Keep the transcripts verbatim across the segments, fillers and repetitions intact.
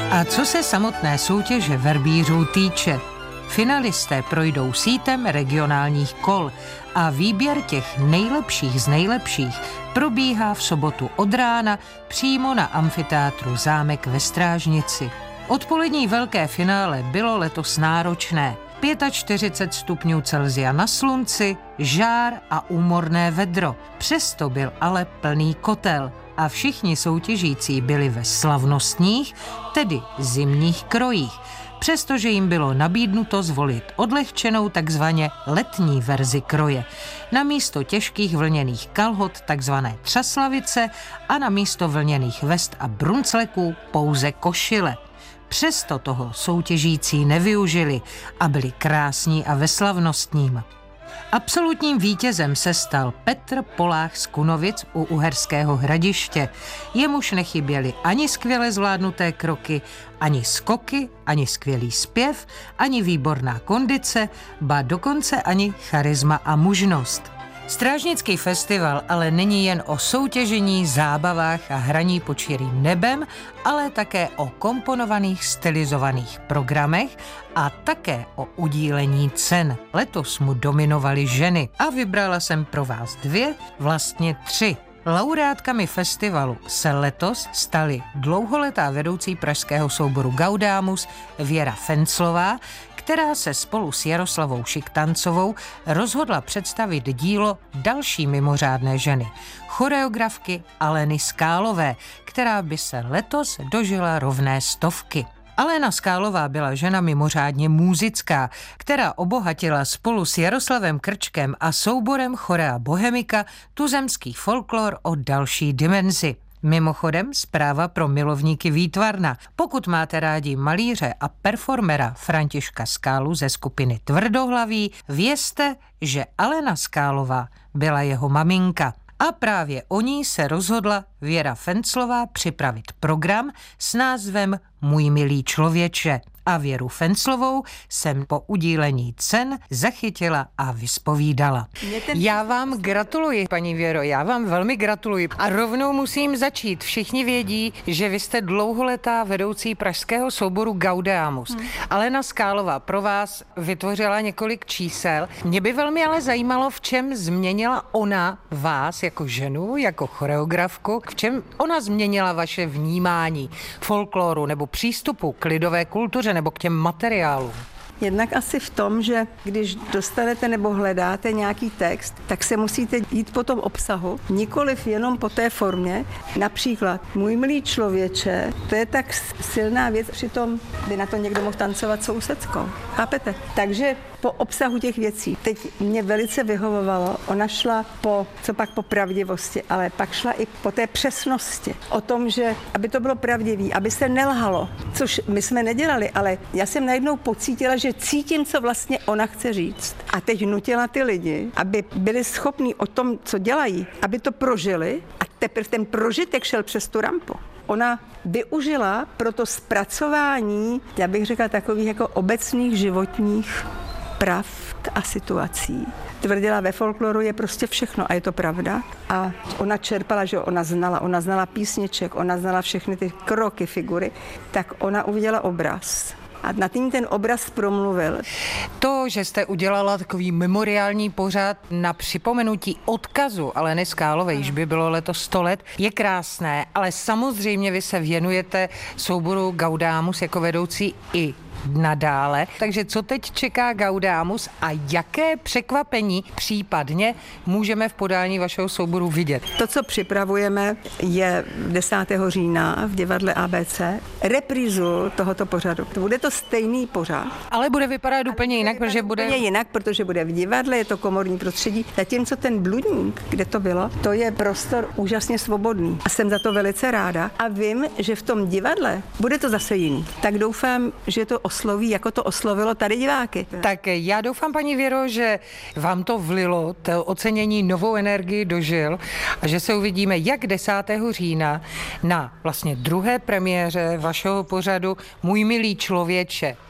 A co se samotné soutěže verbířů týče, finalisté projdou sítem regionálních kol a výběr těch nejlepších z nejlepších probíhá v sobotu od rána přímo na amfiteátru Zámek ve Strážnici. Odpolední velké finále bylo letos náročné. čtyřicet pět stupňů Celsia na slunci, žár a úmorné vedro. Přesto byl ale plný kotel a všichni soutěžící byli ve slavnostních, tedy zimních krojích, přestože jim bylo nabídnuto zvolit odlehčenou takzvaně letní verzi kroje. Na místo těžkých vlněných kalhot takzvané třaslavice a na místo vlněných vest a bruncleků pouze košile. Přesto toho soutěžící nevyužili a byli krásní a veslavnostním. Absolutním vítězem se stal Petr Polách z Kunovic u Uherského Hradiště. Jemuž nechyběly ani skvěle zvládnuté kroky, ani skoky, ani skvělý zpěv, ani výborná kondice, ba dokonce ani charisma a mužnost. Strážnický festival ale není jen o soutěžení, zábavách a hraní pod širým nebem, ale také o komponovaných stylizovaných programech a také o udílení cen. Letos mu dominovaly ženy a vybrala jsem pro vás dvě, vlastně tři. Laureátkami festivalu se letos staly dlouholetá vedoucí pražského souboru Gaudámus Věra Fenclová, která se spolu s Jaroslavou Šiktancovou rozhodla představit dílo další mimořádné ženy, choreografky Aleny Skálové, která by se letos dožila rovné stovky. Alena Skálová byla žena mimořádně muzická, která obohatila spolu s Jaroslavem Krčkem a souborem Chorea Bohemika tuzemský folklor o další dimenzi. Mimochodem zpráva pro milovníky výtvarna. Pokud máte rádi malíře a performera Františka Skálu ze skupiny Tvrdohlaví, vězte, že Alena Skálová byla jeho maminka. A právě o ní se rozhodla Věra Fenclová připravit program s názvem Můj milý člověče. A Věru Fenclovou jsem po udílení cen zachytila a vyspovídala. Já vám gratuluji, paní Věro, já vám velmi gratuluji. A rovnou musím začít. Všichni vědí, že vy jste dlouholetá vedoucí pražského souboru Gaudeamus. Hmm. Alena Skálová pro vás vytvořila několik čísel. Mě by velmi ale zajímalo, v čem změnila ona vás jako ženu, jako choreografku, v čem ona změnila vaše vnímání folkloru nebo přístupu k lidové kultuře nebo k těm materiálům. Jednak asi v tom, že když dostanete nebo hledáte nějaký text, tak se musíte jít po tom obsahu, nikoliv jenom po té formě. Například Můj milý člověče, to je tak silná věc, přitom by na to někdo mohl tancovat sousedskou. Chápete? Takže po obsahu těch věcí. Teď mě velice vyhovovalo, ona šla po, co pak po pravdivosti, ale pak šla i po té přesnosti. O tom, že aby to bylo pravdivý, aby se nelhalo, což my jsme nedělali, ale já jsem najednou pocítila, že cítím, co vlastně ona chce říct. A teď nutila ty lidi, aby byli schopní o tom, co dělají, aby to prožili a teprve ten prožitek šel přes tu rampu. Ona využila pro to zpracování, já bych řekla, takových jako obecných životních pravd a situací. Tvrdila, ve folkloru je prostě všechno a je to pravda. A ona čerpala, že ona znala, ona znala písniček, ona znala všechny ty kroky, figury, tak ona uviděla obraz. A nad tím ten obraz promluvil. To, že jste udělala takový memoriální pořad na připomenutí odkazu Aleny Skálové, již by bylo letos sto let, je krásné, ale samozřejmě vy se věnujete souboru Gaudámus jako vedoucí i nadále. Takže co teď čeká Gaudámus a jaké překvapení případně můžeme v podání vašeho souboru vidět? To, co připravujeme, je desátého října v divadle A B C reprízu tohoto pořadu. Bude to stejný pořad. Ale bude vypadat úplně jinak, protože bude... Úplně jinak, protože bude v divadle, je to komorní prostředí. Zatímco ten Bludník, kde to bylo, to je prostor úžasně svobodný. A jsem za to velice ráda. A vím, že v tom divadle bude to zase jiný. Tak doufám, že to osloví, jako to oslovilo tady diváky. Tak já doufám, paní Věro, že vám to vlilo, to ocenění novou energii do žil a že se uvidíme jak desátého října na vlastně druhé premiéře vašeho pořadu Můj milý člověče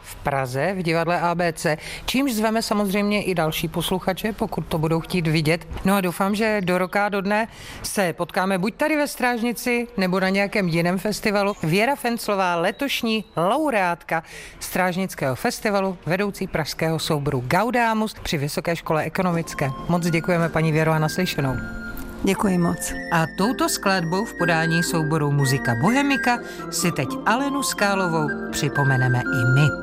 v Praze v divadle A B C, čímž zveme samozřejmě i další posluchače, pokud to budou chtít vidět. No a doufám, že do roka do dne se potkáme buď tady ve Strážnici, nebo na nějakém jiném festivalu. Věra Fenclová, letošní laureátka Strážnického festivalu, vedoucí pražského souboru Gaudamus při Vysoké škole ekonomické. Moc děkujeme, paní Věro, a naslyšenou. Děkuji moc. A touto skladbou v podání souboru Muzika Bohemika si teď Alenu Skálovou připomeneme i my.